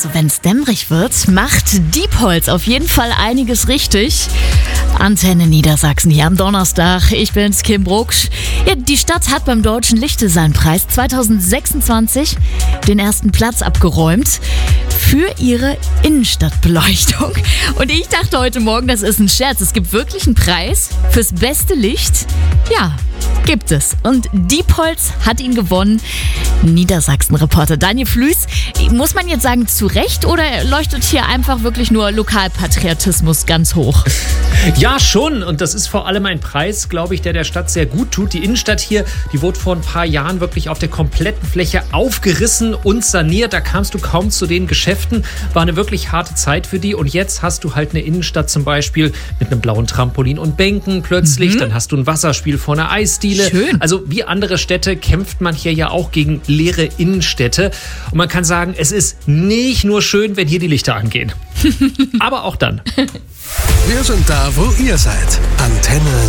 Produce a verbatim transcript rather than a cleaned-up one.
Also wenn es dämmerig wird, macht Diepholz auf jeden Fall einiges richtig. Antenne Niedersachsen hier am Donnerstag. Ich bin's, Kim Brucksch. Ja, die Stadt hat beim Deutschen Lichtdesignpreis zwanzig sechsundzwanzig den ersten Platz abgeräumt für ihre Innenstadtbeleuchtung. Und ich dachte heute Morgen, das ist ein Scherz. Es gibt wirklich einen Preis fürs beste Licht. Ja, gibt es. Und Diepholz hat ihn gewonnen. Niedersachsen-Reporter Daniel Flüß. Muss man jetzt sagen, zu Recht oder leuchtet hier einfach wirklich nur Lokalpatriotismus ganz hoch? Ja, schon. Und das ist vor allem ein Preis, glaube ich, der der Stadt sehr gut tut. Die Innenstadt hier, die wurde vor ein paar Jahren wirklich auf der kompletten Fläche aufgerissen und saniert. Da kamst du kaum zu den Geschäften. War eine wirklich harte Zeit für die. Und jetzt hast du halt eine Innenstadt zum Beispiel mit einem blauen Trampolin und Bänken plötzlich. Mhm. Dann hast du ein Wasserspiel vor einer Eisdiele. Schön. Also wie andere Städte kämpft man hier ja auch gegen leere Innenstädte. Und man kann sagen, es ist nicht nur schön, wenn hier die Lichter angehen. Aber auch dann. Wir sind da, wo ihr seid. Antenne